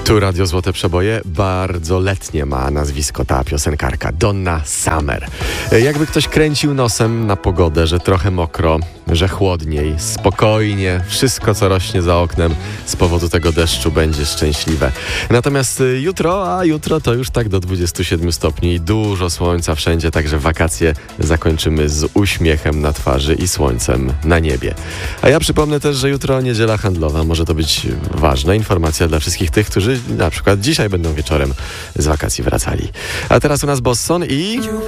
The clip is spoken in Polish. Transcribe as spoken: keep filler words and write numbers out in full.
Tu Radio Złote Przeboje. Bardzo letnie ma nazwisko ta piosenkarka, Donna Summer. Jakby ktoś kręcił nosem na pogodę, że trochę mokro, że chłodniej, spokojnie, wszystko co rośnie za oknem z powodu tego deszczu będzie szczęśliwe. Natomiast jutro, a jutro to już tak do dwudziestu siedmiu stopni i dużo słońca wszędzie, także wakacje zakończymy z uśmiechem na twarzy i słońcem na niebie. A ja przypomnę też, że jutro niedziela handlowa, może to być ważna informacja dla wszystkich tych, którzy na przykład dzisiaj będą wieczorem z wakacji wracali. A teraz u nas Bosson i...